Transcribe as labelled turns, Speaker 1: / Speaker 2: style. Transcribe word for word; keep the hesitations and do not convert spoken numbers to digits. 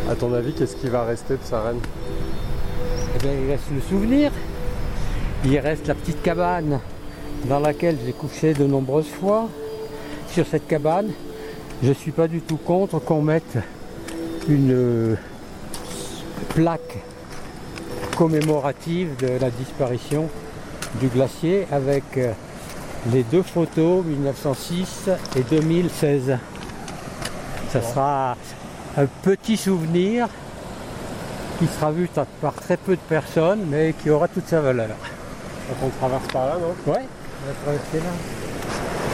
Speaker 1: À ton avis, qu'est-ce qui va rester de Sarenne?
Speaker 2: Eh bien, il reste le souvenir. Il reste la petite cabane dans laquelle j'ai couché de nombreuses fois. Sur cette cabane, je ne suis pas du tout contre qu'on mette une euh, plaque commémorative de la disparition du glacier avec euh, les deux photos mille neuf cent six et deux mille seize. Ça sera un petit souvenir qui sera vu par très peu de personnes mais qui aura toute sa valeur.
Speaker 1: Donc on traverse par là, non?
Speaker 2: Ouais, on va traverser là.